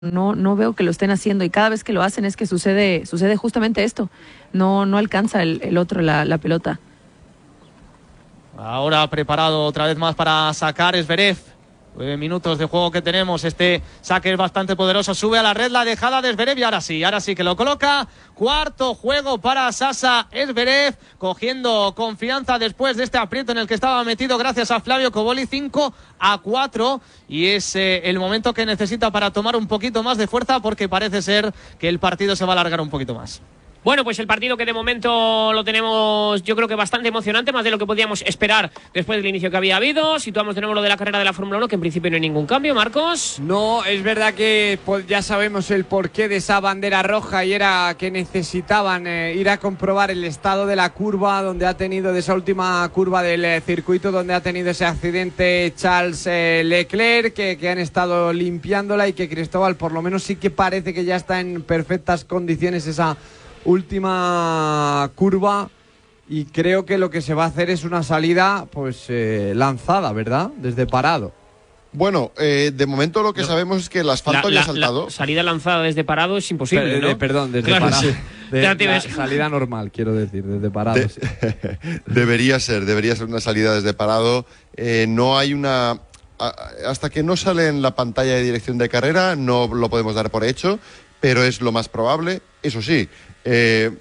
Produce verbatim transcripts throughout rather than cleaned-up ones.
no, no veo que lo estén haciendo, y cada vez que lo hacen es que sucede, sucede justamente esto. No, no alcanza el, el otro la, la pelota. Ahora preparado otra vez más para sacar Zverev. Nueve minutos de juego que tenemos. Este saque es bastante poderoso. Sube a la red la dejada de Zverev y ahora sí, ahora sí que lo coloca. Cuarto juego para Sasa Zverev, cogiendo confianza después de este aprieto en el que estaba metido gracias a Flavio Cobolli. Cinco a cuatro, y es eh, el momento que necesita para tomar un poquito más de fuerza, porque parece ser que el partido se va a alargar un poquito más. Bueno, pues el partido que de momento lo tenemos, yo creo que bastante emocionante, más de lo que podíamos esperar después del inicio que había habido. Situamos de nuevo lo de la carrera de la Fórmula uno, que en principio no hay ningún cambio, Marcos. No, es verdad que pues, ya sabemos el porqué de esa bandera roja, y era que necesitaban eh, ir a comprobar el estado de la curva, donde ha tenido, de esa última curva del eh, circuito, donde ha tenido ese accidente Charles eh, Leclerc, que, que han estado limpiándola, y que Cristóbal por lo menos sí que parece que ya está en perfectas condiciones esa última curva, y creo que lo que se va a hacer es una salida pues eh, lanzada, ¿verdad? Desde parado. Bueno, eh, de momento lo que no. sabemos es que el asfalto la, ya la, ha saltado. La salida lanzada desde parado es imposible, Pero, ¿no? De, perdón, desde claro, parado. Sí. De, la salida normal, quiero decir, desde parado. De, sí. Debería ser, debería ser una salida desde parado. Eh, no hay una... Hasta que no sale en la pantalla de dirección de carrera no lo podemos dar por hecho, pero es lo más probable. Eso sí, eh,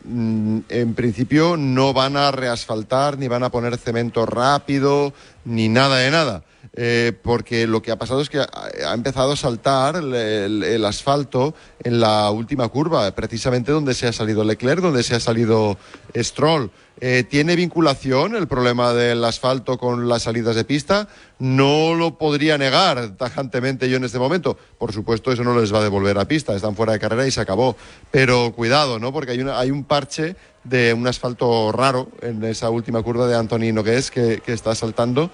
en principio no van a reasfaltar, ni van a poner cemento rápido, ni nada de nada. Eh, porque lo que ha pasado es que ha, ha empezado a saltar el, el, el asfalto en la última curva, precisamente donde se ha salido Leclerc, donde se ha salido Stroll. Eh, ¿Tiene vinculación el problema del asfalto con las salidas de pista? No lo podría negar tajantemente yo en este momento. Por supuesto, eso no les va a devolver a pista, están fuera de carrera y se acabó. Pero cuidado, ¿no? Porque hay, una, hay un parche de un asfalto raro en esa última curva de Anthony Nogués que, que está saltando,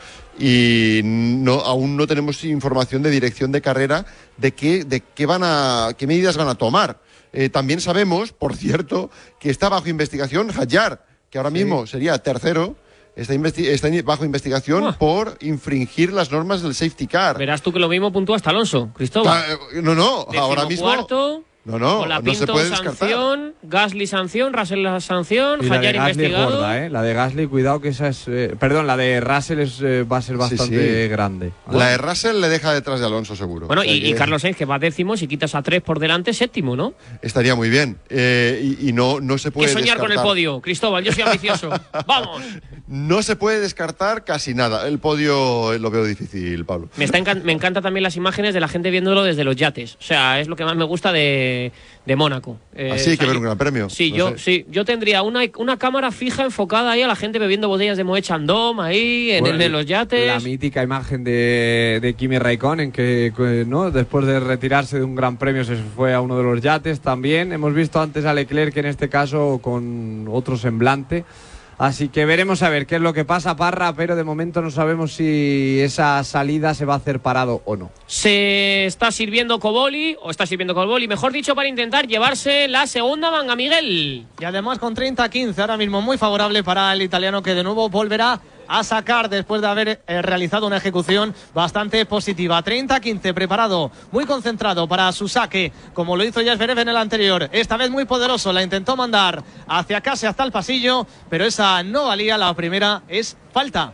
y no, aún no tenemos información de dirección de carrera de qué, de qué, van a, qué medidas van a tomar. Eh, también sabemos, por cierto, que está bajo investigación Hadjar, que ahora sí. mismo sería tercero, está, investi- está bajo investigación oh. por infringir las normas del safety car. Verás tú que lo mismo puntúa hasta Alonso, Cristóbal. Ta- no, no, ahora mismo... Cuarto, No, no, la no se puede sanción, descartar. Gasly sanción, Russell sanción, y Hadjar la de Gasly investigado. Es gorda, ¿eh? La de Gasly, cuidado que esa es... Eh, perdón, la de Russell es, eh, va a ser bastante sí, sí. grande. ¿Vale? La de Russell le deja detrás de Alonso, seguro. Bueno, o sea, y, que... y Carlos Sainz, que va décimo, si quitas a tres por delante, séptimo, ¿no? Estaría muy bien. Eh, y, y no, no se puede que soñar descartar. con el podio, Cristóbal, yo soy ambicioso. ¡Vamos! No se puede descartar casi nada. El podio lo veo difícil, Pablo. Me, está encan- me encanta también las imágenes de la gente viéndolo desde los yates. O sea, es lo que más me gusta de, de Mónaco. Eh, Así hay que ver un gran premio. Sí, no yo sé. sí, yo tendría una, una cámara fija enfocada ahí a la gente bebiendo botellas de Moet Chandon ahí en bueno, el de los yates. La mítica imagen de, de Kimi Raikkonen, que, que ¿no? después de retirarse de un gran premio se fue a uno de los yates también. Hemos visto antes a Leclerc, que en este caso con otro semblante. Así que veremos a ver qué es lo que pasa, Parra, pero de momento no sabemos si esa salida se va a hacer parado o no. Se está sirviendo Cobolli, o está sirviendo Cobolli, mejor dicho, para intentar llevarse la segunda manga, Miguel. Y además con treinta a quince, ahora mismo muy favorable para el italiano, que de nuevo volverá a sacar después de haber eh, realizado una ejecución bastante positiva. treinta a quince, preparado, muy concentrado para su saque, como lo hizo ya Zverev en el anterior. Esta vez muy poderoso, la intentó mandar hacia casa, hasta el pasillo, pero esa no valía. La primera es falta.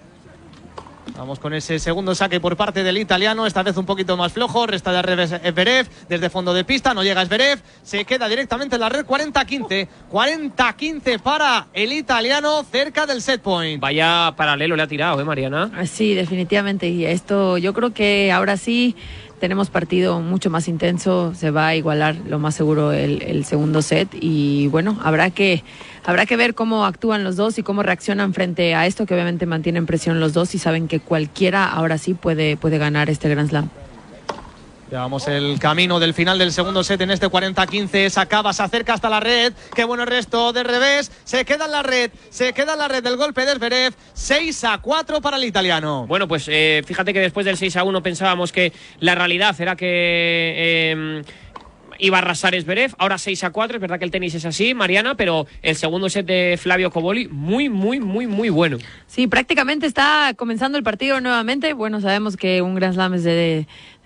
Vamos con ese segundo saque por parte del italiano, esta vez un poquito más flojo, resta de revés Zverev, desde fondo de pista, no llega Zverev, se queda directamente en la red. Cuarenta a quince, cuarenta a quince para el italiano, cerca del set point. Vaya paralelo le ha tirado, ¿eh, Mariana? Sí, definitivamente, y esto yo creo que ahora sí tenemos partido mucho más intenso, se va a igualar lo más seguro el, el segundo set, y bueno, habrá que habrá que ver cómo actúan los dos y cómo reaccionan frente a esto, que obviamente mantienen presión los dos y saben que cualquiera ahora sí puede, puede ganar este Grand Slam. Llevamos el camino del final del segundo set en este cuarenta a quince. Se acaba, se acerca hasta la red. Qué bueno el resto de revés. Se queda en la red. Se queda en la red del golpe de Zverev. seis a cuatro para el italiano. Bueno, pues eh, fíjate que después del seis a uno pensábamos que la realidad era que Eh, iba a arrasar Zverev, ahora seis a cuatro, es verdad que el tenis es así, Mariana, pero el segundo set de Flavio Cobolli, muy, muy, muy, muy bueno. Sí, prácticamente está comenzando el partido nuevamente. Bueno, sabemos que un Grand Slam es de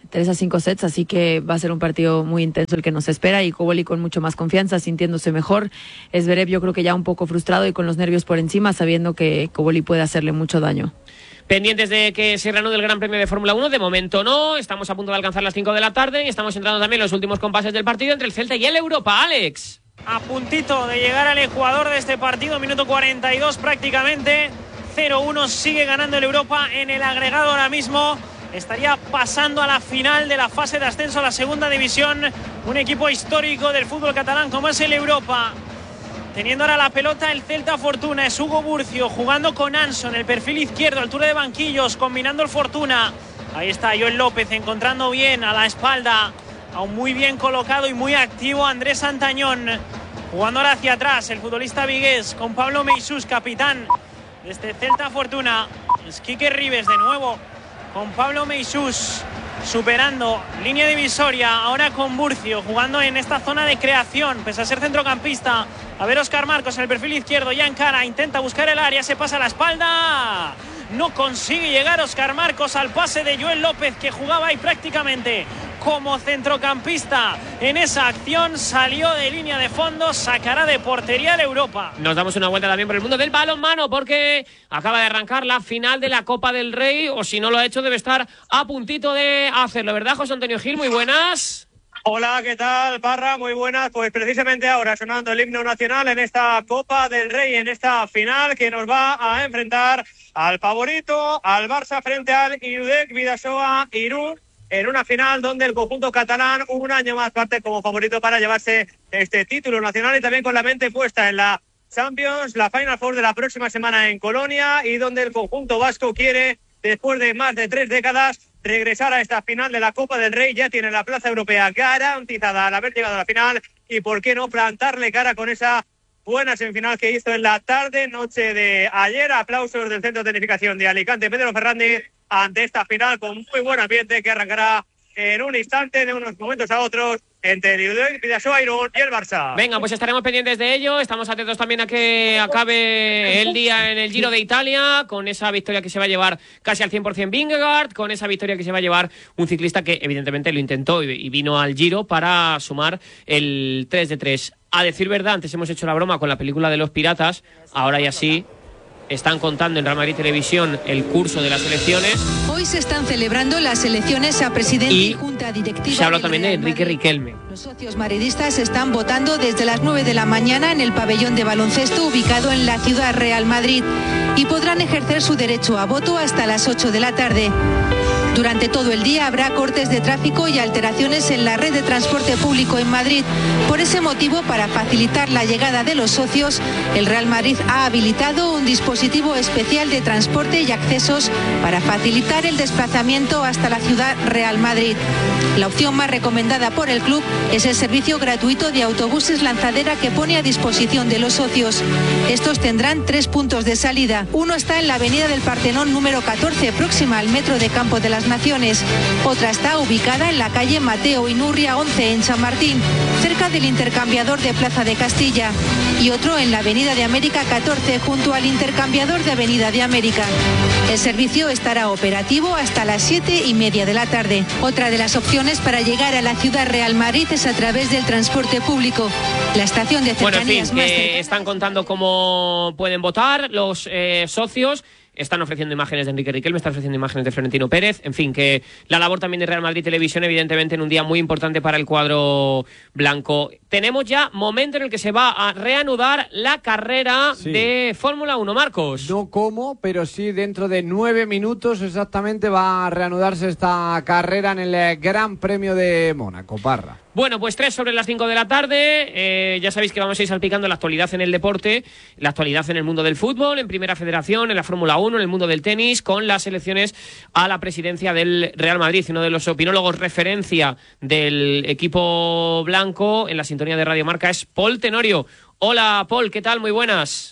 tres a cinco sets, así que va a ser un partido muy intenso el que nos espera, y Koboli con mucho más confianza, sintiéndose mejor. Zverev yo creo que ya un poco frustrado y con los nervios por encima, sabiendo que Koboli puede hacerle mucho daño. Pendientes de que se reanude el Gran Premio de Fórmula uno, de momento no, estamos a punto de alcanzar las cinco de la tarde y estamos entrando también en los últimos compases del partido entre el Celta y el Europa. Alex. A puntito de llegar al ecuador de este partido, minuto cuarenta y dos prácticamente, cero uno, sigue ganando el Europa en el agregado ahora mismo. Estaría pasando a la final de la fase de ascenso a la segunda división, un equipo histórico del fútbol catalán como es el Europa. Teniendo ahora la pelota el Celta Fortuna, es Hugo Burcio jugando con Anson, el perfil izquierdo, altura de banquillos, combinando el Fortuna. Ahí está Joel López encontrando bien a la espalda, aún muy bien colocado y muy activo Andrés Santañón. Jugando ahora hacia atrás el futbolista vigués con Pablo Meisús, capitán de este Celta Fortuna. Es Quique Ribes de nuevo con Pablo Meisús, superando línea divisoria, ahora con Burcio, jugando en esta zona de creación, pese a ser centrocampista. A ver Óscar Marcos en el perfil izquierdo, ya encara, intenta buscar el área, se pasa a la espalda. No consigue llegar Óscar Marcos al pase de Joel López, que jugaba ahí prácticamente como centrocampista en esa acción. Salió de línea de fondo, sacará de portería el Europa. Nos damos una vuelta también por el mundo del balonmano, porque acaba de arrancar la final de la Copa del Rey, o si no lo ha hecho debe estar a puntito de hacerlo, ¿verdad, José Antonio Gil? Muy buenas. Hola, ¿qué tal, Parra? Muy buenas. Pues precisamente ahora sonando el himno nacional en esta Copa del Rey, en esta final que nos va a enfrentar al favorito, al Barça frente al Irudek Bidasoa Irún, en una final donde el conjunto catalán un año más parte como favorito para llevarse este título nacional, y también con la mente puesta en la Champions, la Final Four de la próxima semana en Colonia, y donde el conjunto vasco quiere, después de más de tres décadas, regresar a esta final de la Copa del Rey. Ya tiene la plaza europea garantizada al haber llegado a la final, y por qué no plantarle cara con esa buena semifinal que hizo en la tarde, noche de ayer. Aplausos del Centro de Tecnificación de Alicante, Pedro Fernández, ante esta final con muy buen ambiente que arrancará en un instante, de unos momentos a otros, entre el Irudek Bidasoa Irún y el Barça. Venga, pues estaremos pendientes de ello. Estamos atentos también a que acabe el día en el Giro de Italia, con esa victoria que se va a llevar casi al cien por ciento Vingegaard, con esa victoria que se va a llevar un ciclista que evidentemente lo intentó y vino al Giro para sumar el tres de tres. A decir verdad, antes hemos hecho la broma con la película de los piratas, ahora ya sí están contando en Real Madrid Televisión el curso de las elecciones. Hoy se están celebrando las elecciones a presidente y, y junta directiva. Se habla también de Enrique Riquelme. Los socios madridistas están votando desde las nueve de la mañana en el pabellón de baloncesto ubicado en la ciudad Real Madrid, y podrán ejercer su derecho a voto hasta las ocho de la tarde. Durante todo el día habrá cortes de tráfico y alteraciones en la red de transporte público en Madrid. Por ese motivo, para facilitar la llegada de los socios, el Real Madrid ha habilitado un dispositivo especial de transporte y accesos para facilitar el desplazamiento hasta la ciudad Real Madrid. La opción más recomendada por el club es el servicio gratuito de autobuses lanzadera que pone a disposición de los socios. Estos tendrán tres puntos de salida. Uno está en la avenida del Partenón número catorce, próxima al metro de Campo de las Naciones. Otra está ubicada en la calle Mateo Inurria once en San Martín, cerca del intercambiador de Plaza de Castilla. Y otro en la avenida de América catorce, junto al intercambiador de Avenida de América. El servicio estará operativo hasta las siete y media de la tarde. Otra de las opciones para llegar a la ciudad Real Madrid es a través del transporte público. La estación de cercanías bueno, en fin, más que cercana... están contando cómo pueden votar los eh, socios. Están ofreciendo imágenes de Enrique Riquelme, están ofreciendo imágenes de Florentino Pérez. En fin, que la labor también de Real Madrid Televisión, evidentemente, en un día muy importante para el cuadro blanco. Tenemos ya momento en el que se va a reanudar la carrera sí. de Fórmula uno, Marcos. No cómo, pero sí dentro de nueve minutos exactamente va a reanudarse esta carrera en el Gran Premio de Mónaco, Parra. Bueno, pues tres sobre las cinco de la tarde. Eh, ya sabéis que vamos a ir salpicando la actualidad en el deporte, la actualidad en el mundo del fútbol, en Primera Federación, en la Fórmula uno, en el mundo del tenis, con las elecciones a la presidencia del Real Madrid. Uno de los opinólogos referencia del equipo blanco en la sintonía de Radio Marca es Paul Tenorio. Hola, Paul, ¿qué tal? Muy buenas.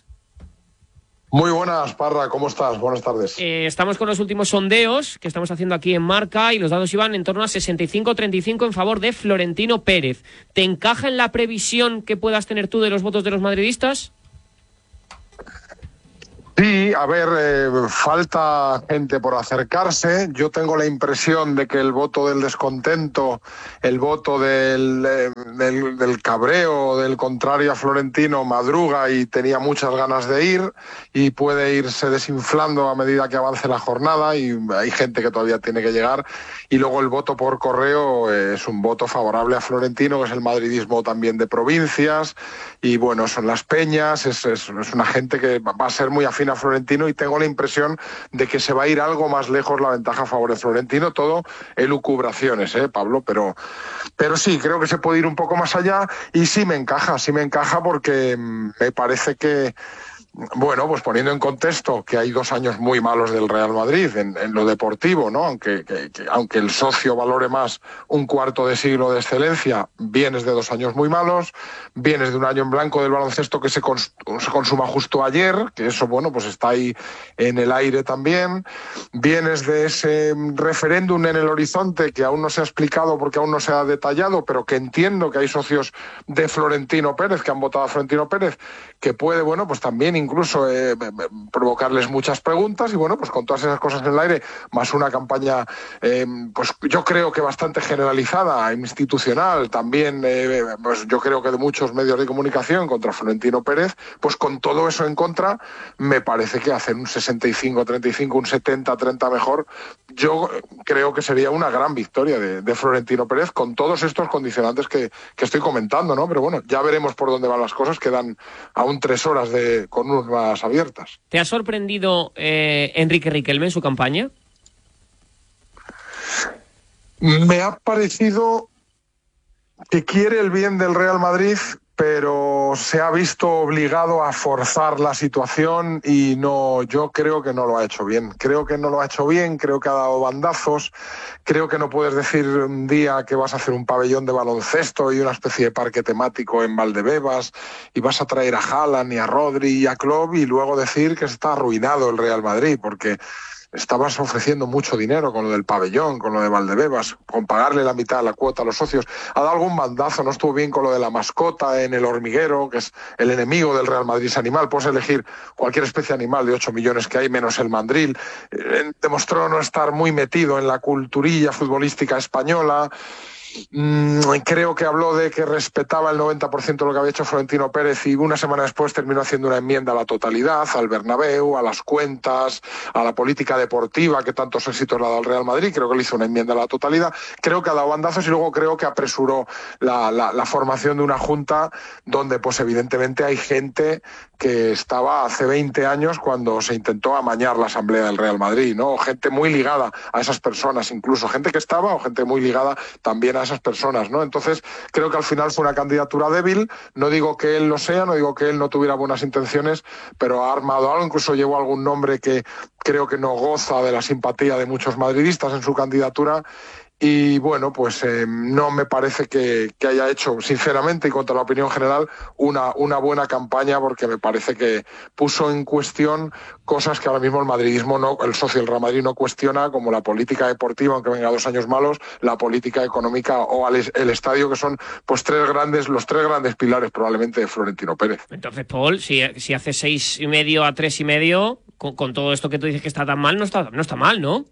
Muy buenas, Parra, ¿cómo estás? Buenas tardes. Eh, estamos con los últimos sondeos que estamos haciendo aquí en Marca y los datos iban en torno a sesenta y cinco a treinta y cinco en favor de Florentino Pérez. ¿Te encaja en la previsión que puedas tener tú de los votos de los madridistas? Sí, a ver, eh, falta gente por acercarse. Yo tengo la impresión de que el voto del descontento, el voto del, eh, del, del cabreo, del contrario a Florentino, madruga y tenía muchas ganas de ir y puede irse desinflando a medida que avance la jornada y hay gente que todavía tiene que llegar. Y luego el voto por correo eh, es un voto favorable a Florentino, que es el madridismo también de provincias y bueno, son las peñas, es, es, es una gente que va a ser muy afín a Florentino y tengo la impresión de que se va a ir algo más lejos la ventaja a favor de Florentino, todo elucubraciones, ¿eh, Pablo? Pero, pero sí, creo que se puede ir un poco más allá y sí me encaja, sí me encaja porque me parece que, bueno, pues poniendo en contexto que hay dos años muy malos del Real Madrid en, en lo deportivo, ¿no? Aunque, que, que, aunque el socio valore más un cuarto de siglo de excelencia, vienes de dos años muy malos, vienes de un año en blanco del baloncesto que se, cons, se consuma justo ayer, que eso, bueno, pues está ahí en el aire también, vienes de ese referéndum en el horizonte que aún no se ha explicado porque aún no se ha detallado, pero que entiendo que hay socios de Florentino Pérez que han votado a Florentino Pérez, que puede, bueno, pues también incluso eh, provocarles muchas preguntas y bueno, pues con todas esas cosas en el aire, más una campaña eh, pues yo creo que bastante generalizada, institucional, también eh, pues yo creo que de muchos medios de comunicación contra Florentino Pérez, pues con todo eso en contra, me parece que hacer un sesenta y cinco treinta y cinco, un setenta treinta mejor, yo creo que sería una gran victoria de, de Florentino Pérez con todos estos condicionantes que, que estoy comentando, ¿no? Pero bueno, ya veremos por dónde van las cosas, quedan aún tres horas de con urnas abiertas. ¿Te ha sorprendido eh, Enrique Riquelme en su campaña? Me ha parecido que quiere el bien del Real Madrid, pero se ha visto obligado a forzar la situación y no, yo creo que no lo ha hecho bien. Creo que no lo ha hecho bien, creo que ha dado bandazos, creo que no puedes decir un día que vas a hacer un pabellón de baloncesto y una especie de parque temático en Valdebebas y vas a traer a Haaland y a Rodri y a Klopp y luego decir que está arruinado el Real Madrid, porque estabas ofreciendo mucho dinero con lo del pabellón, con lo de Valdebebas, con pagarle la mitad de la cuota a los socios. Ha dado algún bandazo, no estuvo bien con lo de la mascota en el hormiguero, que es el enemigo del Real Madrid, ese animal. Puedes elegir cualquier especie de animal de ocho millones que hay, menos el mandril. Eh, demostró no estar muy metido en la culturilla futbolística española. Mm, creo que habló de que respetaba el noventa por ciento de lo que había hecho Florentino Pérez y una semana después terminó haciendo una enmienda a la totalidad, al Bernabéu, a las cuentas, a la política deportiva que tantos éxitos le ha dado al Real Madrid. Creo que le hizo una enmienda a la totalidad. Creo que ha dado bandazos y luego creo que apresuró la, la, la formación de una junta donde pues evidentemente hay gente que estaba hace veinte años cuando se intentó amañar la asamblea del Real Madrid, ¿no? Gente muy ligada a esas personas, incluso gente que estaba o gente muy ligada también a esas personas, ¿no? Entonces, creo que al final fue una candidatura débil, no digo que él lo sea, no digo que él no tuviera buenas intenciones, pero ha armado algo, incluso llevó algún nombre que creo que no goza de la simpatía de muchos madridistas en su candidatura. Y bueno, pues eh, no me parece que, que haya hecho, sinceramente y contra la opinión general, una, una buena campaña, porque me parece que puso en cuestión cosas que ahora mismo el madridismo, no, el socio del Real Madrid no cuestiona, como la política deportiva, aunque venga dos años malos, la política económica o el, el estadio, que son pues tres grandes, los tres grandes pilares probablemente de Florentino Pérez. Entonces, Paul, si, si hace seis y medio a tres y medio, con, con todo esto que tú dices que está tan mal, no está, no está mal, ¿no?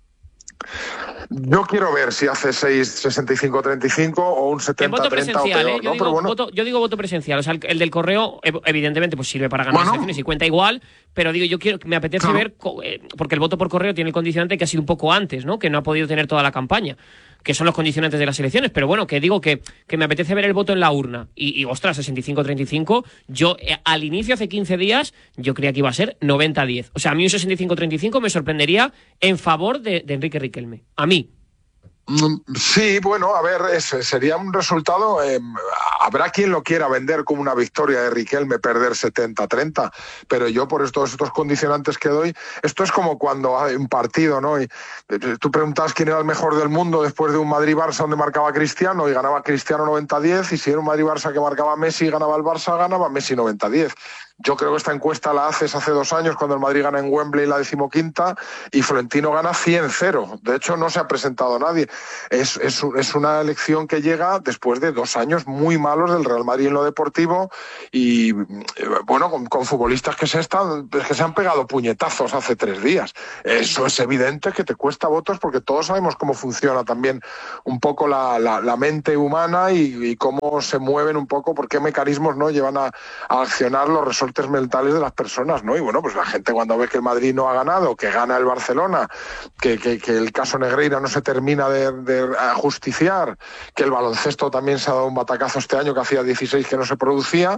Yo quiero ver si hace seis sesenta y cinco treinta y cinco o un setenta treinta o peor, ¿eh? yo, ¿no? digo Pero bueno. voto, yo digo voto presencial. O sea, el, el del correo, evidentemente, pues sirve para ganar bueno. las elecciones y cuenta igual. Pero digo, yo quiero, me apetece claro. ver, porque el voto por correo tiene el condicionante que ha sido un poco antes, ¿no? Que no ha podido tener toda la campaña, que son los condicionantes de las elecciones. Pero bueno, que digo que, que me apetece ver el voto en la urna. Y, y ostras, sesenta y cinco treinta y cinco, yo eh, al inicio, hace quince días, yo creía que iba a ser noventa diez. O sea, a mí un sesenta y cinco treinta y cinco me sorprendería en favor de, de Enrique Riquelme. A mí. Sí, bueno, a ver, ese sería un resultado, eh, habrá quien lo quiera vender como una victoria de Riquelme perder setenta treinta, pero yo por estos, estos condicionantes que doy, esto es como cuando hay un partido, ¿no? Y tú preguntabas quién era el mejor del mundo después de un Madrid-Barça donde marcaba Cristiano y ganaba Cristiano noventa diez, y si era un Madrid-Barça que marcaba Messi y ganaba el Barça, ganaba Messi noventa diez. Yo creo que esta encuesta la haces hace dos años cuando el Madrid gana en Wembley la decimoquinta y Florentino gana cien cero. De hecho, no se ha presentado nadie. Es, es, es una elección que llega después de dos años muy malos del Real Madrid en lo deportivo y, bueno, con, con futbolistas que se, están, que se han pegado puñetazos hace tres días. Eso es evidente que te cuesta votos porque todos sabemos cómo funciona también un poco la, la, la mente humana y, y cómo se mueven un poco, por qué mecanismos no llevan a, a accionar los resortes mentales de las personas, ¿no? Y bueno, pues la gente cuando ve que el Madrid no ha ganado, que gana el Barcelona, que, que, que el caso Negreira no se termina de, de ajusticiar, que el baloncesto también se ha dado un batacazo este año que hacía dieciséis que no se producía,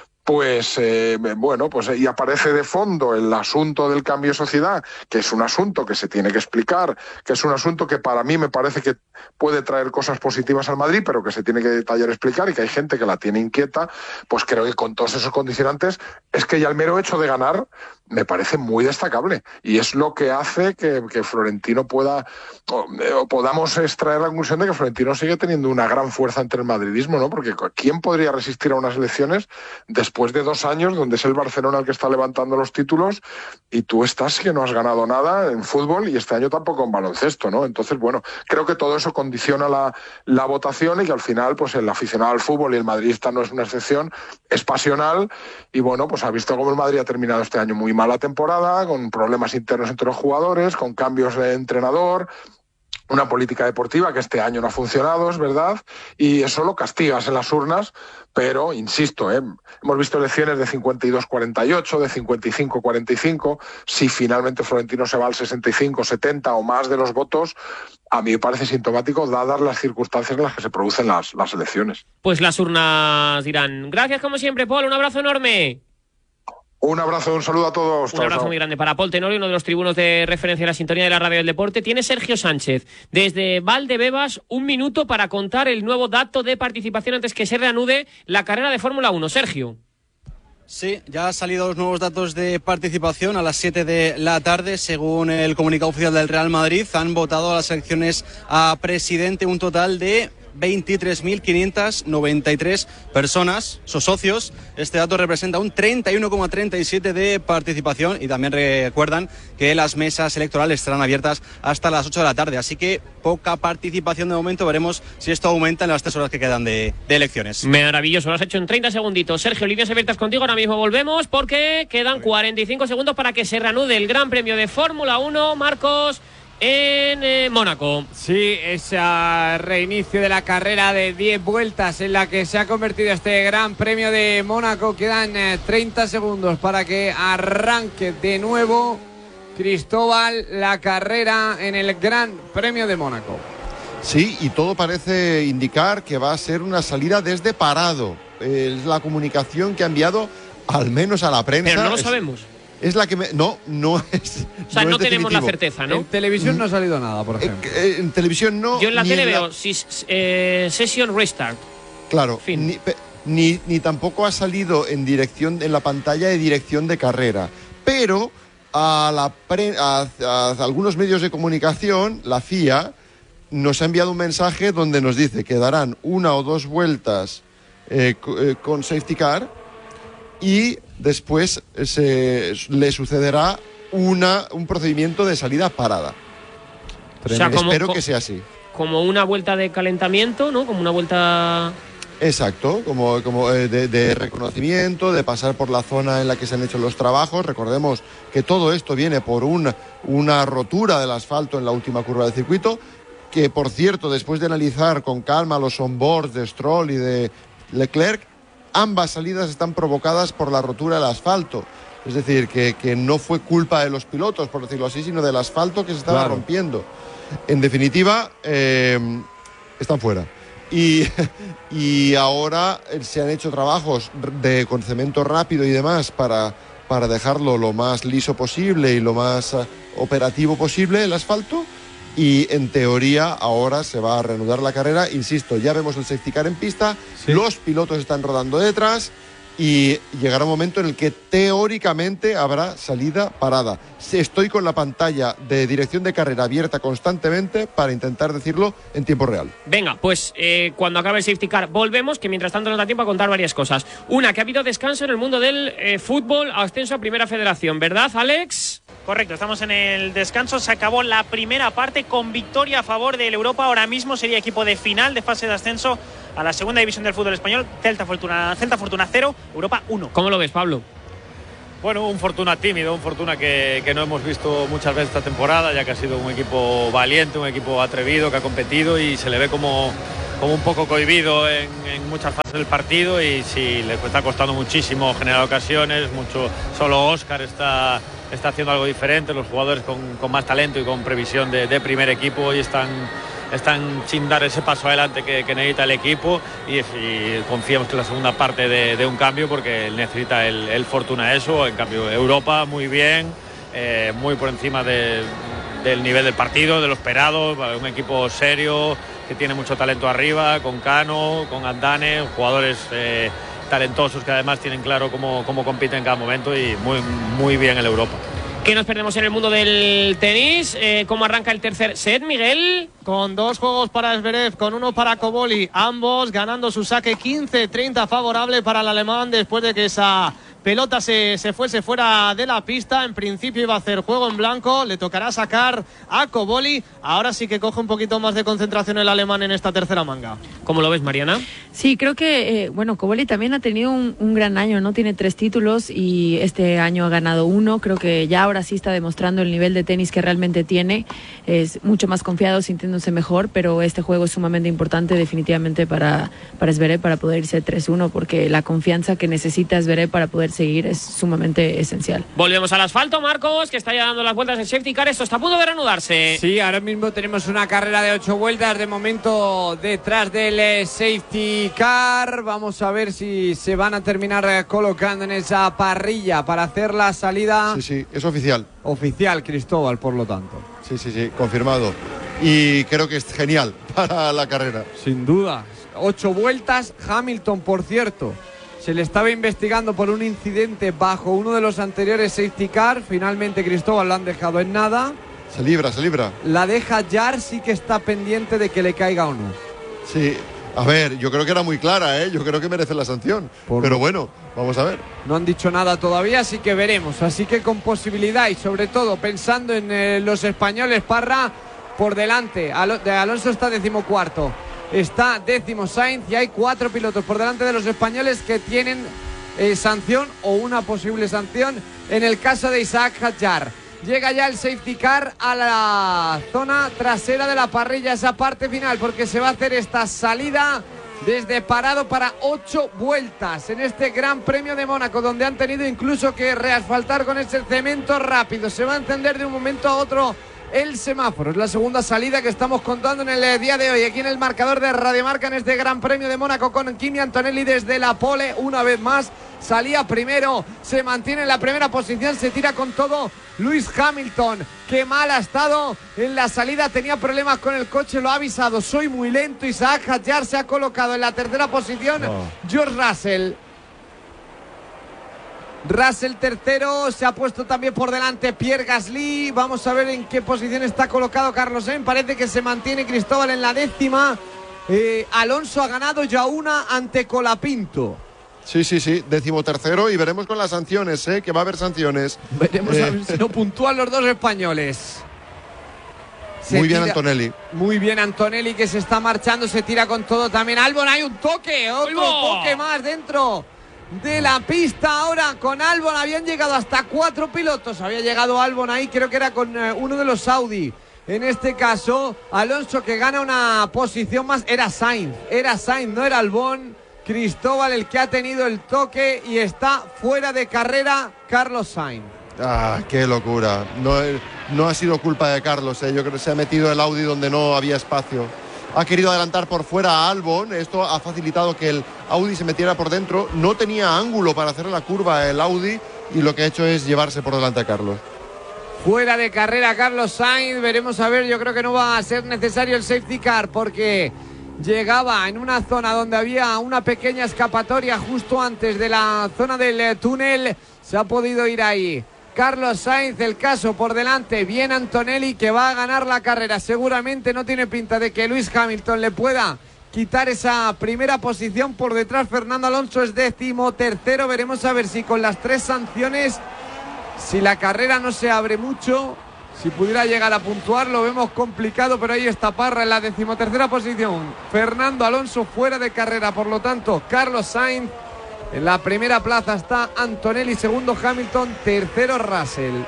pues eh, bueno, pues y aparece de fondo el asunto del cambio de sociedad, que es un asunto que se tiene que explicar, que es un asunto que para mí me parece que puede traer cosas positivas al Madrid, pero que se tiene que detallar y explicar y que hay gente que la tiene inquieta, pues creo que con todos esos condicionantes es que ya el mero hecho de ganar me parece muy destacable y es lo que hace que, que Florentino pueda o, o podamos extraer la conclusión de que Florentino sigue teniendo una gran fuerza entre el madridismo, ¿no? Porque ¿quién podría resistir a unas elecciones después Después de dos años donde es el Barcelona el que está levantando los títulos y tú estás que no has ganado nada en fútbol y este año tampoco en baloncesto, ¿no? Entonces, bueno, creo que todo eso condiciona la, la votación y que al final, pues el aficionado al fútbol y el madridista no es una excepción, es pasional y bueno, pues ha visto cómo el Madrid ha terminado este año muy mala temporada, con problemas internos entre los jugadores, con cambios de entrenador, una política deportiva que este año no ha funcionado, es verdad, y eso lo castigas en las urnas, pero, insisto, ¿eh? hemos visto elecciones de cincuenta y dos cuarenta y ocho, de cincuenta y cinco cuarenta y cinco, si finalmente Florentino se va al sesenta y cinco setenta o más de los votos, a mí me parece sintomático dadas las circunstancias en las que se producen las, las elecciones. Pues las urnas dirán, gracias como siempre, Paul, un abrazo enorme. Un abrazo, un saludo a todos. Un abrazo chao. muy grande para Paul Tenorio, uno de los tribunos de referencia de la sintonía de la radio del deporte. Tiene Sergio Sánchez desde Valdebebas un minuto para contar el nuevo dato de participación antes que se reanude la carrera de Fórmula uno. Sergio. Sí, ya han salido los nuevos datos de participación a las siete de la tarde. Según el comunicado oficial del Real Madrid, han votado a las elecciones a presidente un total de veintitrés mil quinientas noventa y tres personas, sus socios. Este dato representa un treinta y uno coma treinta y siete de participación y también recuerdan que las mesas electorales estarán abiertas hasta las ocho de la tarde, así que poca participación de momento. Veremos si esto aumenta en las tres horas que quedan de, de elecciones. Maravilloso, lo has hecho en treinta segunditos. Sergio, líneas abiertas contigo, ahora mismo volvemos porque quedan cuarenta y cinco segundos para que se reanude el Gran Premio de Fórmula uno. Marcos, en eh, Mónaco. Sí, ese reinicio de la carrera de diez vueltas en la que se ha convertido este Gran Premio de Mónaco. Quedan eh, treinta segundos para que arranque de nuevo, Cristóbal, la carrera en el Gran Premio de Mónaco. Sí, y todo parece indicar que va a ser una salida desde parado. Es la comunicación que ha enviado al menos a la prensa. Pero no lo es... sabemos. Es la que me... No, no es... O sea, no, no es tenemos definitivo. la certeza, ¿no? En televisión no ha salido nada, por ejemplo. Eh, en televisión no. Yo en la ni tele en veo la... si, eh, Session Restart. Claro, Fin. ni, ni, ni tampoco ha salido en dirección en la pantalla de dirección de carrera. Pero a, la pre, a, a algunos medios de comunicación, la F I A nos ha enviado un mensaje donde nos dice que darán una o dos vueltas eh, eh, con safety car y después se, le sucederá una, un procedimiento de salida parada. O sea, como, Espero co- que sea así. Como una vuelta de calentamiento, ¿no? Como una vuelta... Exacto, como, como eh, de, de reconocimiento, de pasar por la zona en la que se han hecho los trabajos. Recordemos que todo esto viene por una, una rotura del asfalto en la última curva del circuito, que por cierto, después de analizar con calma los onboards de Stroll y de Leclerc, ambas salidas están provocadas por la rotura del asfalto. Es decir, que, que no fue culpa de los pilotos, por decirlo así, sino del asfalto que se estaba Claro. rompiendo. En definitiva, eh, están fuera. Y, y ahora se han hecho trabajos de con cemento rápido y demás para, para dejarlo lo más liso posible y lo más uh, operativo posible el asfalto. Y en teoría ahora se va a reanudar la carrera. Insisto, ya vemos el safety car en pista, Sí. los pilotos están rodando detrás y llegará un momento en el que teóricamente habrá salida parada. Estoy con la pantalla de dirección de carrera abierta constantemente para intentar decirlo en tiempo real. Venga, pues eh, cuando acabe el safety car volvemos, que mientras tanto nos da tiempo a contar varias cosas. Una, que ha habido descanso en el mundo del eh, fútbol, ascenso a Primera Federación, ¿verdad, Alex? Correcto, estamos en el descanso, se acabó la primera parte con victoria a favor del Europa. Ahora mismo sería equipo de final de fase de ascenso a la segunda división del fútbol español. Celta Fortuna, Celta Fortuna cero, Europa uno. ¿Cómo lo ves, Pablo? Bueno, un Fortuna tímido, un Fortuna que, que no hemos visto muchas veces esta temporada, ya que ha sido un equipo valiente, un equipo atrevido, que ha competido y se le ve como, como un poco cohibido en, en muchas fases del partido, y sí, le está costando muchísimo generar ocasiones, mucho. Solo Óscar está, está haciendo algo diferente, los jugadores con, con más talento y con previsión de, de primer equipo y están... están sin dar ese paso adelante que, que necesita el equipo, y, y confiamos que la segunda parte de, de un cambio, porque necesita el, el Fortuna eso. En cambio Europa muy bien, eh, muy por encima de, del nivel del partido, de lo esperado, un equipo serio que tiene mucho talento arriba, con Cano, con Andane, jugadores eh, talentosos que además tienen claro cómo, cómo compiten en cada momento, y muy, muy bien el Europa. ¿Qué nos perdemos en el mundo del tenis? Eh, ¿Cómo arranca el tercer set, Miguel? Con dos juegos para Zverev, con uno para Cobolli, ambos ganando su saque quince treinta favorable para el alemán, después de que esa pelota se, se fuese fuera de la pista. En principio iba a hacer juego en blanco, le tocará sacar a Cobolli. Ahora sí que coge un poquito más de concentración el alemán en esta tercera manga. ¿Cómo lo ves, Mariana? Sí, creo que, eh, bueno, Cobolli también ha tenido un, un gran año, ¿no? Tiene tres títulos y este año ha ganado uno. Creo que ya ahora sí está demostrando el nivel de tenis que realmente tiene. Es mucho más confiado, sintiéndose mejor, pero este juego es sumamente importante definitivamente para, para Zverev, para poder irse tres uno, porque la confianza que necesita Zverev para poder seguir es sumamente esencial. Volvemos al asfalto, Marcos, que está ya dando las vueltas el safety car. Esto está a punto de reanudarse. Sí, ahora mismo tenemos una carrera de ocho vueltas, de momento detrás del eh, safety car. Vamos a ver si se van a terminar eh, colocando en esa parrilla para hacer la salida. Sí, sí, es oficial. Oficial, Cristóbal, por lo tanto. Sí, sí, sí, confirmado. Y creo que es genial para la carrera. Sin duda. Ocho vueltas. Hamilton, por cierto, se le estaba investigando por un incidente bajo uno de los anteriores safety car. Finalmente, Cristóbal, lo han dejado en nada. Se libra, se libra. La deja Jar, sí que está pendiente de que le caiga o no. Sí, a ver, yo creo que era muy clara, ¿eh? Yo creo que merece la sanción. Por... Pero bueno, vamos a ver. No han dicho nada todavía, así que veremos. Así que con posibilidad, y sobre todo pensando en eh, los españoles, Parra por delante. Al de Alonso está decimocuarto. Está décimo Sainz, y hay cuatro pilotos por delante de los españoles que tienen eh, sanción o una posible sanción en el caso de Isaac Hadjar. Llega ya el safety car a la zona trasera de la parrilla, esa parte final, porque se va a hacer esta salida desde parado para ocho vueltas en este Gran Premio de Mónaco, donde han tenido incluso que reasfaltar con ese cemento rápido. Se va a encender de un momento a otro el semáforo. Es la segunda salida que estamos contando en el día de hoy aquí en el marcador de Radio Marca en este Gran Premio de Mónaco, con Kimi Antonelli desde la pole una vez más. Salía primero, se mantiene en la primera posición, se tira con todo Lewis Hamilton, que mal ha estado en la salida, tenía problemas con el coche, lo ha avisado, soy muy lento. Isaac Hadjar se ha colocado en la tercera posición. Oh. George Russell Russell tercero, se ha puesto también por delante Pierre Gasly. Vamos a ver en qué posición está colocado Carlos Sainz. Parece que se mantiene Cristóbal en la décima. eh, Alonso ha ganado ya una ante Colapinto. Sí, sí, sí, décimo tercero, y veremos con las sanciones, ¿eh? Que va a haber sanciones. Veremos eh. a ver si no puntúan los dos españoles. Se muy bien tira, Antonelli. Muy bien Antonelli, que se está marchando, se tira con todo también. Albon, hay un toque, otro ¡Olvo! toque más dentro de la pista. Ahora con Albon habían llegado hasta cuatro pilotos. Había llegado Albon ahí, creo que era con eh, uno de los Audi. En este caso, Alonso, que gana una posición más. Era Sainz, era Sainz, no era Albon. Cristóbal el que ha tenido el toque y está fuera de carrera Carlos Sainz. Ah, qué locura. No, no ha sido culpa de Carlos, ¿eh? Yo creo que se ha metido el Audi donde no había espacio. Ha querido adelantar por fuera a Albon. Esto ha facilitado que el Audi se metiera por dentro. No tenía ángulo para hacer la curva el Audi, y lo que ha hecho es llevarse por delante a Carlos. Fuera de carrera Carlos Sainz. Veremos a ver, yo creo que no va a ser necesario el safety car, porque llegaba en una zona donde había una pequeña escapatoria justo antes de la zona del túnel. Se ha podido ir ahí Carlos Sainz, el caso por delante. Bien Antonelli, que va a ganar la carrera. Seguramente no tiene pinta de que Lewis Hamilton le pueda quitar esa primera posición. Por detrás Fernando Alonso es décimo tercero. Veremos a ver si con las tres sanciones, si la carrera no se abre mucho, si pudiera llegar a puntuar, lo vemos complicado, pero ahí está Parra en la decimotercera posición. Fernando Alonso fuera de carrera, por lo tanto Carlos Sainz. En la primera plaza está Antonelli, segundo Hamilton, tercero Russell.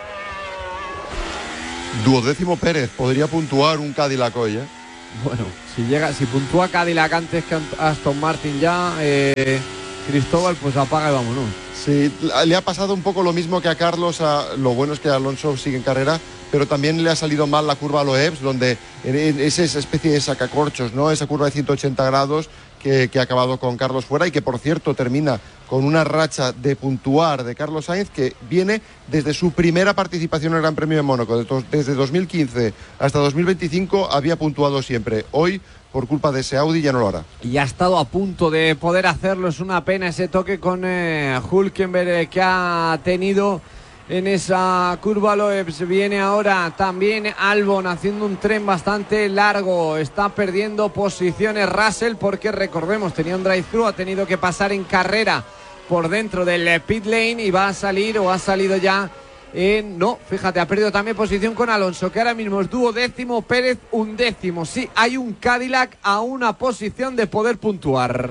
Duodécimo Pérez, podría puntuar un Cadillac hoy, ¿eh? Bueno, si llega, si puntúa Cadillac antes que Aston Martin ya, eh, Cristóbal, pues apaga y vámonos. Sí, le ha pasado un poco lo mismo que a Carlos. A, lo bueno es que Alonso sigue en carrera, pero también le ha salido mal la curva a Loebs, donde en, en esa especie de sacacorchos, ¿no? Esa curva de ciento ochenta grados que, que ha acabado con Carlos fuera y que, por cierto, termina con una racha de puntuar de Carlos Sainz que viene desde su primera participación en el Gran Premio de Mónaco. Desde dos mil quince hasta dos mil veinticinco había puntuado siempre. Hoy, por culpa de ese Audi, ya no lo hará. Y ha estado a punto de poder hacerlo. Es una pena ese toque con eh, Hülkenberg eh, que ha tenido en esa curva. Loebs viene ahora también Albon haciendo un tren bastante largo. Está perdiendo posiciones Russell porque, recordemos, tenía un drive-thru, ha tenido que pasar en carrera por dentro del pit lane y va a salir o ha salido ya en... No, fíjate, ha perdido también posición con Alonso, que ahora mismo es duodécimo, Pérez undécimo. Sí, hay un Cadillac a una posición de poder puntuar.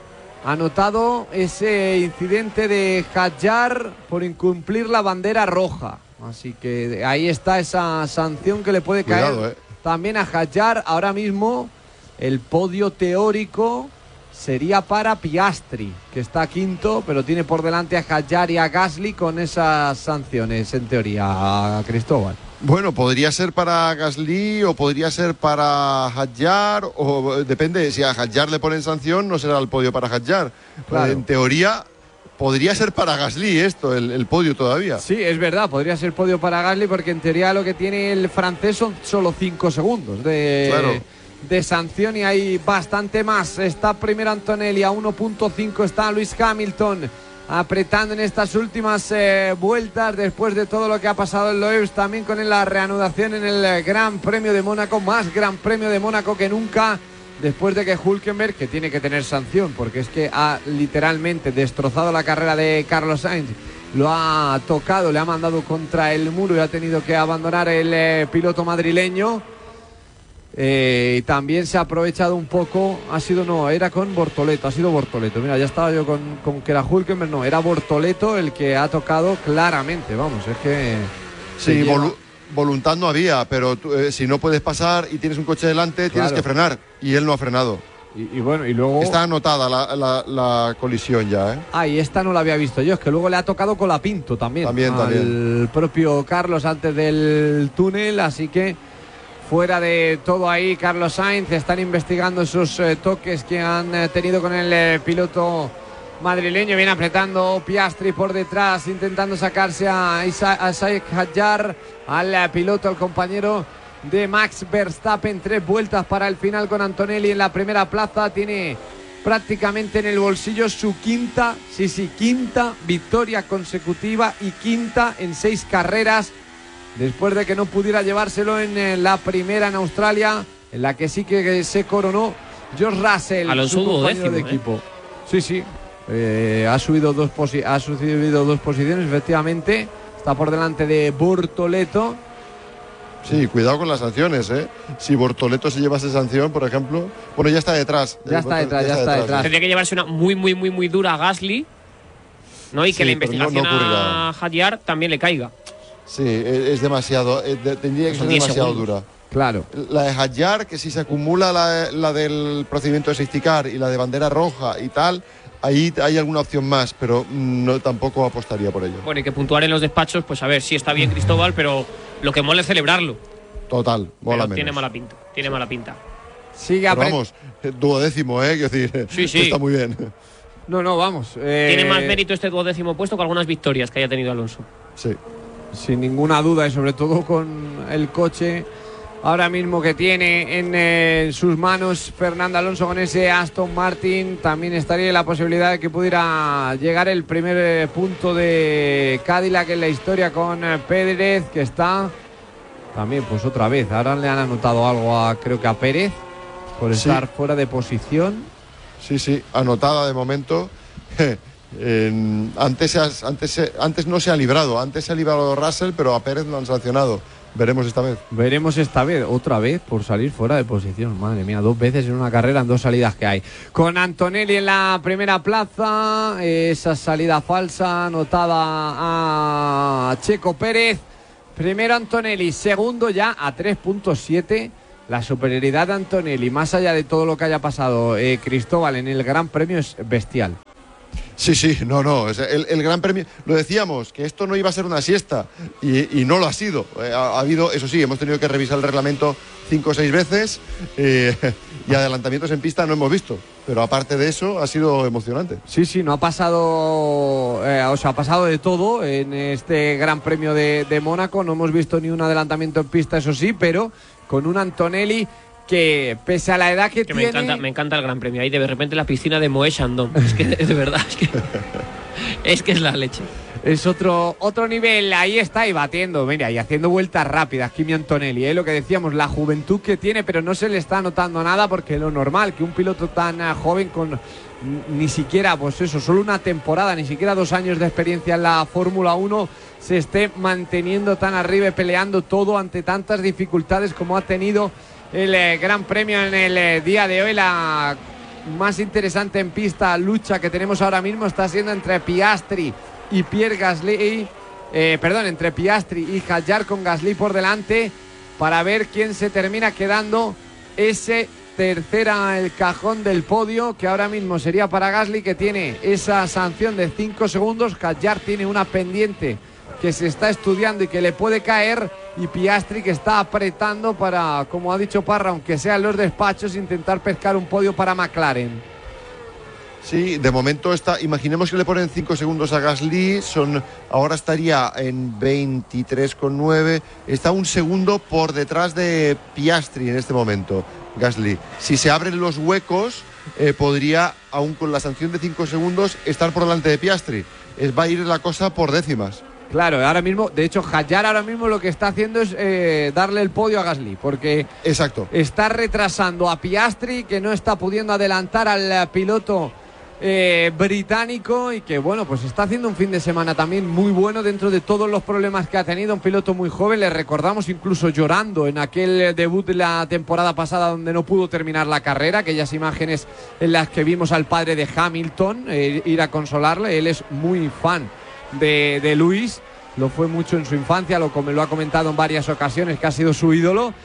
Ha notado ese incidente de Hadjar por incumplir la bandera roja. Así que ahí está esa sanción que le puede Cuidado, caer eh. también a Hadjar. Ahora mismo el podio teórico sería para Piastri, que está quinto, pero tiene por delante a Hadjar y a Gasly con esas sanciones, en teoría, Cristóbal. Bueno, podría ser para Gasly o podría ser para Hadjar, o depende, si a Hadjar le ponen sanción no será el podio para Hadjar. Claro. En teoría podría ser para Gasly esto, el, el podio todavía. Sí, es verdad, podría ser podio para Gasly porque en teoría lo que tiene el francés son solo cinco segundos de, claro. de sanción y hay bastante más. Está primero Antonelli, a uno punto cinco está Lewis Hamilton, apretando en estas últimas eh, vueltas después de todo lo que ha pasado en Loebs, también con la reanudación en el Gran Premio de Mónaco, más Gran Premio de Mónaco que nunca, después de que Hülkenberg, que tiene que tener sanción porque es que ha literalmente destrozado la carrera de Carlos Sainz, lo ha tocado, le ha mandado contra el muro y ha tenido que abandonar el eh, piloto madrileño. Eh, y también se ha aprovechado un poco, ha sido no, era con Bortoleto, ha sido Bortoleto, mira, ya estaba yo con, con que era Hülkenberg, no, era Bortoleto el que ha tocado claramente, vamos, es que... Sí, lleva... volu voluntad no había, pero tú, eh, si no puedes pasar y tienes un coche delante, claro, tienes que frenar, y él no ha frenado. Y, y bueno, y luego... Está anotada la, la, la colisión ya, ¿eh? Ah, y esta no la había visto yo, es que luego le ha tocado Colapinto también, también, al también. propio Carlos antes del túnel, así que... Fuera de todo ahí, Carlos Sainz, están investigando esos eh, toques que han eh, tenido con el eh, piloto madrileño. Viene apretando Piastri por detrás, intentando sacarse a Isack Hadjar, al eh, piloto, al compañero de Max Verstappen. Tres vueltas para el final con Antonelli en la primera plaza. Tiene prácticamente en el bolsillo su quinta, sí, sí, quinta victoria consecutiva y quinta en seis carreras. Después de que no pudiera llevárselo en la primera en Australia, en la que sí que se coronó George Russell, Alonso su compañero décimo, de ¿eh? equipo. Sí, sí, eh, ha, subido dos posi ha subido dos posiciones, efectivamente. Está por delante de Bortoleto. Sí, cuidado con las sanciones, ¿eh? Si Bortoleto se llevase sanción, por ejemplo... Bueno, ya está detrás. Ya está detrás, ya, ya está detrás. detrás. Tendría que llevarse una muy, muy, muy, muy dura a Gasly, ¿no? Y que sí, la investigación no, no a Hadjar también le caiga. Sí, es demasiado, tendría que ser demasiado dura. Claro. La de Hadjar, que si se acumula la, la del procedimiento de safety car y la de bandera roja y tal, ahí hay alguna opción más, pero no tampoco apostaría por ello. Bueno, y que puntuar en los despachos, pues a ver, sí está bien Cristóbal, pero lo que mola es celebrarlo. Total, mola menos. Tiene mala pinta, tiene mala pinta. Sigue pero vamos, duodécimo, ¿eh? Quiero decir, sí, sí. Está muy bien. No, no, vamos. Eh... Tiene más mérito este duodécimo puesto que algunas victorias que haya tenido Alonso. Sí. Sin ninguna duda, y sobre todo con el coche ahora mismo que tiene en eh, sus manos Fernando Alonso con ese Aston Martin. También estaría la posibilidad de que pudiera llegar el primer eh, punto de Cadillac en la historia con eh, Pérez, que está también pues otra vez. Ahora le han anotado algo a, creo que a Pérez, por Sí. estar fuera de posición. Sí, sí, anotada de momento. Eh, antes, se ha- antes, se- antes no se ha librado, antes se ha librado Russell, pero a Pérez lo han sancionado. Veremos esta vez. Veremos esta vez, otra vez, por salir fuera de posición. Madre mía, dos veces en una carrera, en dos salidas que hay. Con Antonelli en la primera plaza, esa salida falsa anotada a Checo Pérez. Primero Antonelli, segundo ya a tres punto siete. La superioridad de Antonelli, más allá de todo lo que haya pasado, eh, Cristóbal, en el Gran Premio es bestial. Sí, sí, no, no. es El, el Gran Premio, lo decíamos, que esto no iba a ser una siesta y, y no lo ha sido. Eh, ha, ha habido, eso sí, hemos tenido que revisar el reglamento cinco o seis veces eh, y adelantamientos en pista no hemos visto. Pero aparte de eso, ha sido emocionante. Sí, sí, no ha pasado, eh, o sea, ha pasado de todo en este Gran Premio de, de Mónaco. No hemos visto ni un adelantamiento en pista, eso sí, pero con un Antonelli que, pese a la edad que, Que tiene... me encanta, me encanta el Gran Premio. Ahí de repente la piscina de Moët Chandon. Es que, de verdad, es que es que es la leche. Es otro, otro nivel, ahí está, y batiendo, mira, y haciendo vueltas rápidas, Kimi Antonelli, ¿eh? Lo que decíamos, la juventud que tiene, pero no se le está notando nada, porque lo normal, que un piloto tan uh, joven con ni siquiera, pues eso, solo una temporada, ni siquiera dos años de experiencia en la Fórmula uno, se esté manteniendo tan arriba y peleando todo ante tantas dificultades como ha tenido el eh, Gran Premio en el eh, día de hoy. La más interesante en pista lucha que tenemos ahora mismo está siendo entre Piastri y Pierre Gasly, eh, perdón, entre Piastri y Hadjar, con Gasly por delante, para ver quién se termina quedando ese tercera el cajón del podio, que ahora mismo sería para Gasly, que tiene esa sanción de cinco segundos. Hadjar tiene una pendiente que se está estudiando y que le puede caer, y Piastri que está apretando para, como ha dicho Parra, aunque sea en los despachos, intentar pescar un podio para McLaren. Sí, de momento está. Imaginemos que le ponen cinco segundos a Gasly, son, ahora estaría en veintitrés coma nueve, está un segundo por detrás de Piastri en este momento, Gasly. Si se abren los huecos, eh, podría, aún con la sanción de cinco segundos, estar por delante de Piastri. Es, va a ir la cosa por décimas. Claro, ahora mismo, de hecho, Hadjar ahora mismo lo que está haciendo es eh, darle el podio a Gasly, porque exacto, está retrasando a Piastri, que no está pudiendo adelantar al piloto Eh, británico, y que bueno, pues está haciendo un fin de semana también muy bueno dentro de todos los problemas que ha tenido. Un piloto muy joven, le recordamos incluso llorando en aquel debut de la temporada pasada donde no pudo terminar la carrera, aquellas imágenes en las que vimos al padre de Hamilton eh, ir a consolarle. Él es muy fan de, de Lewis, lo fue mucho en su infancia, lo, lo ha comentado en varias ocasiones que ha sido su ídolo.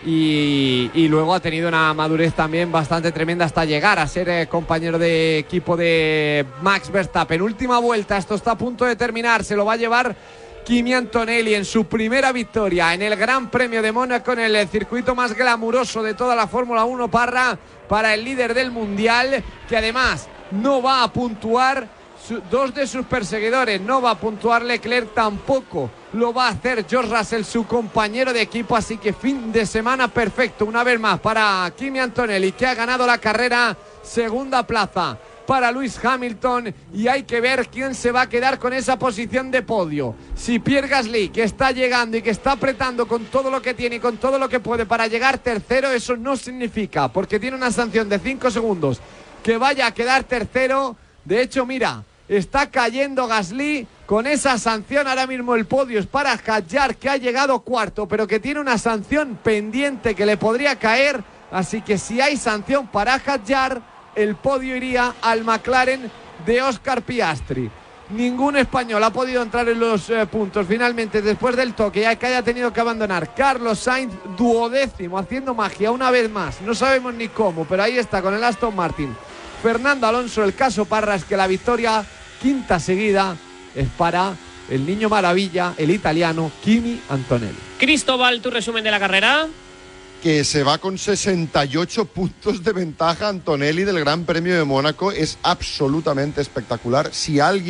Y, y luego ha tenido una madurez también bastante tremenda hasta llegar a ser eh, compañero de equipo de Max Verstappen. Última vuelta, esto está a punto de terminar, se lo va a llevar Kimi Antonelli en su primera victoria en el Gran Premio de Mónaco, en el circuito más glamuroso de toda la Fórmula uno, Parra, para el líder del Mundial, que además no va a puntuar su, dos de sus perseguidores, no va a puntuar Leclerc, tampoco lo va a hacer George Russell, su compañero de equipo. Así que fin de semana perfecto una vez más para Kimi Antonelli, que ha ganado la carrera. Segunda plaza para Lewis Hamilton, y hay que ver quién se va a quedar con esa posición de podio. Si Pierre Gasly, que está llegando y que está apretando con todo lo que tiene y con todo lo que puede para llegar tercero, eso no significa, porque tiene una sanción de cinco segundos, que vaya a quedar tercero. De hecho, mira, está cayendo Gasly con esa sanción. Ahora mismo el podio es para Hadjar, que ha llegado cuarto, pero que tiene una sanción pendiente que le podría caer. Así que si hay sanción para Hadjar, el podio iría al McLaren de Oscar Piastri. Ningún español ha podido entrar en los eh, puntos finalmente después del toque, ya que haya tenido que abandonar. Carlos Sainz, duodécimo, haciendo magia una vez más, no sabemos ni cómo, pero ahí está con el Aston Martin. Fernando Alonso. El caso, Parra, es que la victoria, quinta seguida, es para el niño maravilla, el italiano Kimi Antonelli. Cristóbal, tu resumen de la carrera. Que se va con sesenta y ocho puntos de ventaja Antonelli del Gran Premio de Mónaco. Es absolutamente espectacular. Si alguien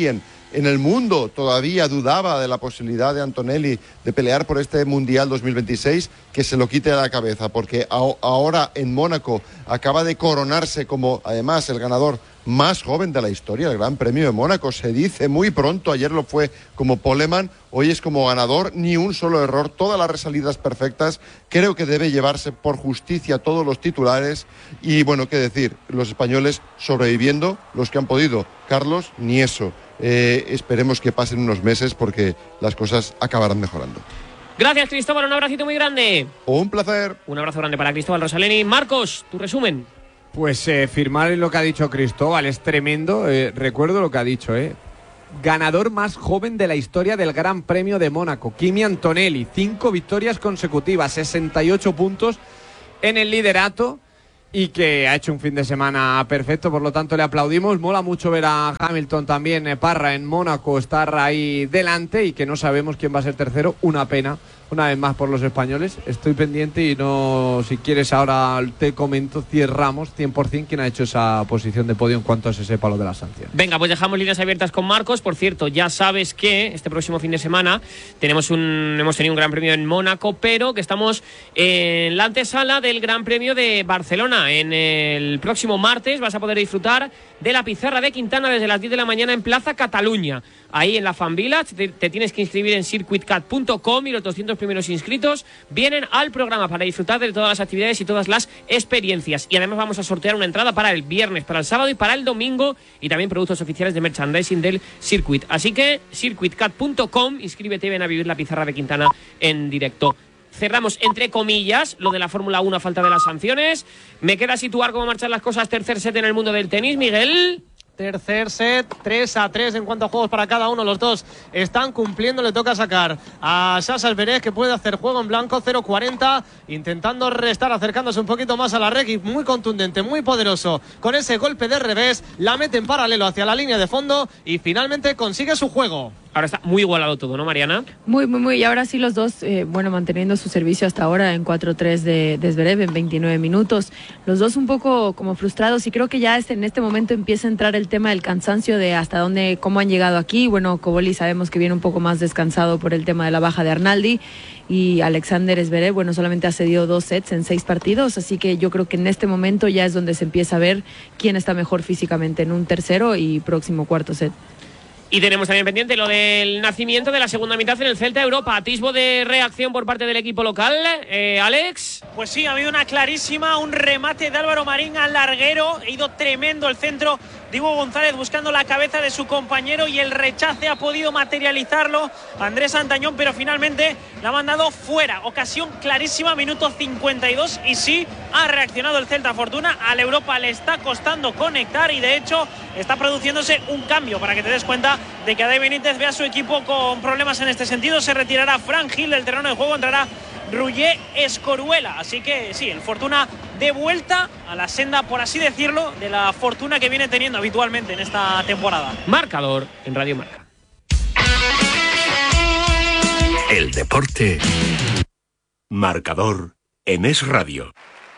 en el mundo todavía dudaba de la posibilidad de Antonelli de pelear por este Mundial dos mil veintiséis, que se lo quite de la cabeza, porque a- ahora en Mónaco acaba de coronarse como, además, el ganador más joven de la historia, el Gran Premio de Mónaco. Se dice muy pronto, ayer lo fue como poleman, hoy es como ganador, ni un solo error, todas las resalidas perfectas. Creo que debe llevarse por justicia todos los titulares y, bueno, qué decir, los españoles sobreviviendo, los que han podido. Carlos, ni eso. Eh, esperemos que pasen unos meses porque las cosas acabarán mejorando. Gracias, Cristóbal, un abracito muy grande. Un placer. Un abrazo grande para Cristóbal Rosaleni. Marcos, tu resumen. Pues eh, firmar en lo que ha dicho Cristóbal es tremendo. Eh, recuerdo lo que ha dicho, ¿eh? Ganador más joven de la historia del Gran Premio de Mónaco, Kimi Antonelli. Cinco victorias consecutivas, sesenta y ocho puntos en el liderato y que ha hecho un fin de semana perfecto, por lo tanto le aplaudimos. Mola mucho ver a Hamilton también, eh, Parra, en Mónaco, estar ahí delante y que no sabemos quién va a ser tercero. Una pena, una vez más por los españoles. Estoy pendiente y no, si quieres ahora te comento, cerramos cien por ciento quién ha hecho esa posición de podio en cuanto se sepa lo de la sanción. Venga, pues dejamos líneas abiertas con Marcos. Por cierto, ya sabes que este próximo fin de semana tenemos un, hemos tenido un Gran Premio en Mónaco, pero que estamos en la antesala del Gran Premio de Barcelona. En el próximo martes vas a poder disfrutar de la pizarra de Quintana desde las diez de la mañana en Plaza Cataluña. Ahí en la Fan Village te, te tienes que inscribir en circuit cat punto com y los doscientos primeros inscritos vienen al programa para disfrutar de todas las actividades y todas las experiencias. Y además vamos a sortear una entrada para el viernes, para el sábado y para el domingo, y también productos oficiales de merchandising del circuit. Así que circuit cat punto com, inscríbete y ven a vivir la pizarra de Quintana en directo. Cerramos, entre comillas, lo de la Fórmula uno a falta de las sanciones. Me queda situar cómo marchan las cosas. Tercer set en el mundo del tenis, Miguel. Tercer set, tres a tres en cuanto a juegos para cada uno. Los dos están cumpliendo. Le toca sacar a Sasha Zverev, que puede hacer juego en blanco, cero cuarenta, intentando restar, acercándose un poquito más a la red. Y muy contundente, muy poderoso, con ese golpe de revés. La mete en paralelo hacia la línea de fondo y finalmente consigue su juego. Ahora está muy igualado todo, ¿no, Mariana? Muy, muy, muy. Y ahora sí los dos, eh, bueno, manteniendo su servicio hasta ahora en cuatro tres de, de Zverev en veintinueve minutos. Los dos un poco como frustrados y creo que ya este, en este momento empieza a entrar el tema del cansancio de hasta dónde, cómo han llegado aquí. Bueno, Cobolli sabemos que viene un poco más descansado por el tema de la baja de Arnaldi y Alexander Zverev, bueno, solamente ha cedido dos sets en seis partidos, así que yo creo que en este momento ya es donde se empieza a ver quién está mejor físicamente en un tercero y próximo cuarto set. Y tenemos también pendiente lo del nacimiento de la segunda mitad en el Celta Europa. Atisbo de reacción por parte del equipo local. Eh, Alex. Pues sí, ha habido una clarísima, un remate de Álvaro Marín al larguero. Ha ido tremendo el centro de Hugo González buscando la cabeza de su compañero y el rechace ha podido materializarlo Andrés Antañón, pero finalmente la ha mandado fuera. Ocasión clarísima, minuto cincuenta y dos, y sí ha reaccionado el Celta. Fortuna, al Europa le está costando conectar y de hecho está produciéndose un cambio para que te des cuenta de que Adey Benítez ve a su equipo con problemas en este sentido. Se retirará Fran Gil del terreno de juego, entrará Ruller Escoruela. Así que sí, el Fortuna de vuelta a la senda, por así decirlo, de la fortuna que viene teniendo habitualmente en esta temporada. Marcador en Radio Marca. El deporte. Marcador en Es Radio.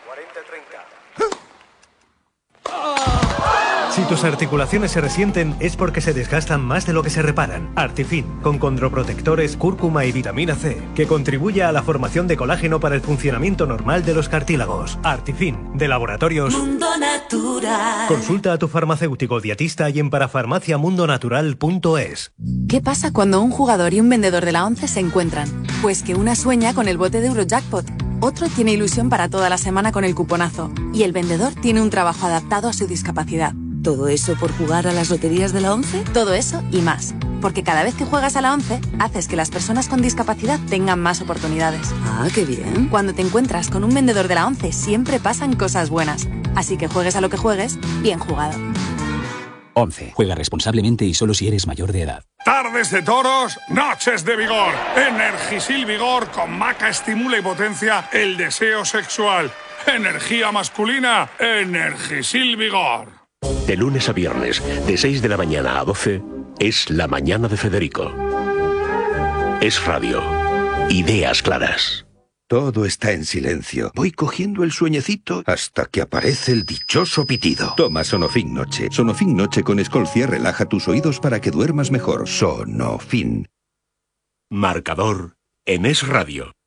Si tus articulaciones se resienten es porque se desgastan más de lo que se reparan. Artifin, con condroprotectores, cúrcuma y vitamina C, que contribuye a la formación de colágeno para el funcionamiento normal de los cartílagos. Artifin, de Laboratorios Mundo Natural. Consulta a tu farmacéutico dietista y en parafarmacia mundo natural punto es. ¿Qué pasa cuando un jugador y un vendedor de la ONCE se encuentran? Pues que una sueña con el bote de Eurojackpot, otro tiene ilusión para toda la semana con el cuponazo y el vendedor tiene un trabajo adaptado a su discapacidad. ¿Todo eso por jugar a las loterías de la ONCE? Todo eso y más. Porque cada vez que juegas a la ONCE, haces que las personas con discapacidad tengan más oportunidades. Ah, qué bien. Cuando te encuentras con un vendedor de la ONCE, siempre pasan cosas buenas. Así que juegues a lo que juegues, bien jugado. ONCE. Juega responsablemente y solo si eres mayor de edad. Tardes de toros, noches de vigor. Energisil Vigor con maca estimula y potencia el deseo sexual. Energía masculina, Energisil Vigor. De lunes a viernes, de seis de la mañana a doce, es La Mañana de Federico. Es Radio. Ideas claras. Todo está en silencio. Voy cogiendo el sueñecito hasta que aparece el dichoso pitido. Toma Sonofin Noche. Sonofin Noche con Escolcia relaja tus oídos para que duermas mejor. Sonofin. Marcador en Es Radio.